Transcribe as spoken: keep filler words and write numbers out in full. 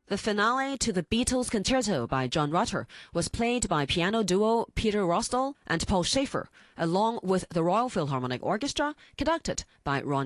The finale to the Beatles Concerto by John Rutter was played by piano duo Peter Rostal and Paul Schaefer, along with the Royal Philharmonic Orchestra, conducted by Ron